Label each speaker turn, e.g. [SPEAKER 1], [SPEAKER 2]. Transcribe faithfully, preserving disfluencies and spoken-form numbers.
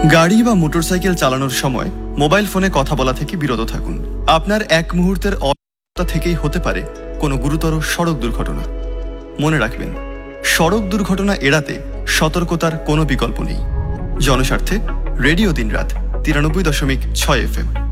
[SPEAKER 1] গাড়ি বা মোটরসাইকেল চালানোর সময় মোবাইল ফোনে কথা বলা থেকে বিরত থাকুন। আপনার এক মুহূর্তের অসতর্কতা থেকেই হতে পারে কোনো গুরুতর সড়ক দুর্ঘটনা। মনে রাখবেন, সড়ক দুর্ঘটনা এড়াতে সতর্কতার কোনো বিকল্প নেই। জনস্বার্থে রেডিও দিনরাত তিরানব্বই দশমিক ছয় এফ এম।